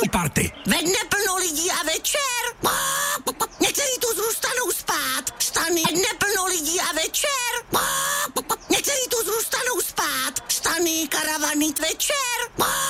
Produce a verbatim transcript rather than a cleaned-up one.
další party. Ve dne plno lidí a večer. Někteří tu zůstanou spát. Stany. Ve dne plno lidí a večer. Někteří tu zůstanou spát. Stany, karavany, večer.